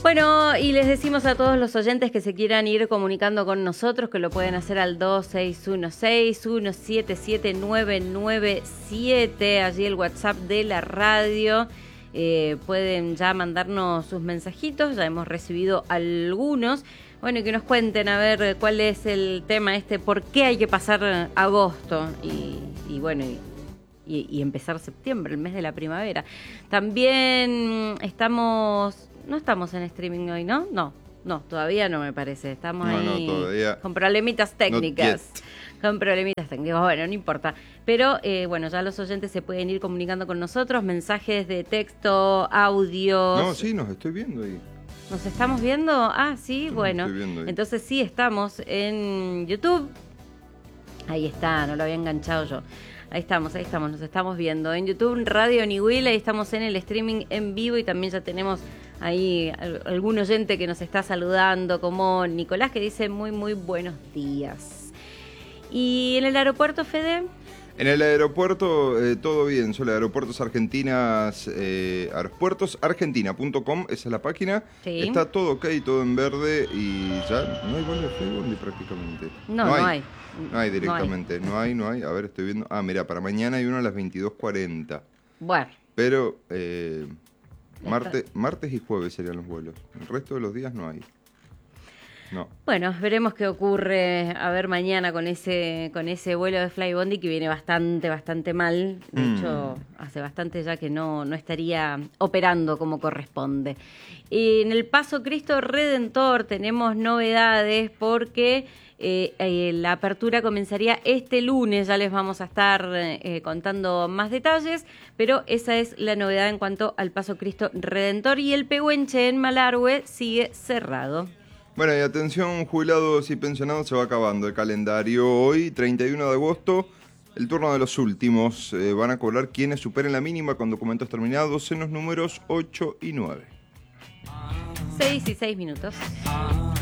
Bueno, y les decimos a todos los oyentes que se quieran ir comunicando con nosotros, que lo pueden hacer al 2616-177997, allí el WhatsApp de la radio. Pueden ya mandarnos sus mensajitos, ya hemos recibido algunos. Bueno, y que nos cuenten a ver cuál es el tema por qué hay que pasar agosto y bueno, y empezar septiembre, el mes de la primavera. También no estamos en streaming hoy, ¿no? No, todavía no me parece. Estamos ahí todavía con problemitas técnicas. Con problemitas técnicos, bueno, no importa. Pero, bueno, ya los oyentes se pueden ir comunicando con nosotros, mensajes de texto, audios. No, sí, nos estoy viendo ahí. ¿Nos estamos viendo? Ah, sí, bueno. Entonces sí, estamos en YouTube. Ahí está, no lo había enganchado yo. Ahí estamos, nos estamos viendo. En YouTube, Radio Niwil, ahí estamos en el streaming en vivo y también ya tenemos ahí algún oyente que nos está saludando, como Nicolás, que dice muy, muy buenos días. ¿Y en el aeropuerto, Fede? En el aeropuerto todo bien, solo Aeropuertos Argentinas, aeropuertosargentina.com, esa es la página. Sí. Está todo ok, todo en verde y ya no hay vuelo de Flybondi prácticamente. No hay. No hay directamente, no hay. A ver, estoy viendo. Ah, mira, para mañana hay uno a las 22:40. Bueno. Pero martes y jueves serían los vuelos. El resto de los días no hay. No. Bueno, veremos qué ocurre, a ver, mañana con ese vuelo de Flybondi que viene bastante mal. De hecho, hace bastante ya que no estaría operando como corresponde. Y en el Paso Cristo Redentor tenemos novedades porque la apertura comenzaría este lunes. Ya les vamos a estar contando más detalles, pero esa es la novedad en cuanto al Paso Cristo Redentor. Y el Pehuenche en Malargüe sigue cerrado. Bueno, y atención, jubilados y pensionados, se va acabando el calendario. Hoy, 31 de agosto, el turno de los últimos. Van a cobrar quienes superen la mínima con documentos terminados en los números 8 y 9. 6 y 6 minutos.